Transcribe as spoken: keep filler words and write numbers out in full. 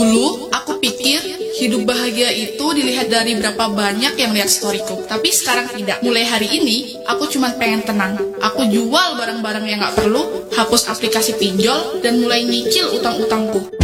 Dulu, aku pikir hidup bahagia itu dilihat dari berapa banyak yang lihat storyku. Tapi sekarang tidak. Mulai hari ini, aku cuma pengen tenang. Aku jual barang-barang yang gak perlu, hapus aplikasi pinjol, dan mulai nyicil utang-utangku.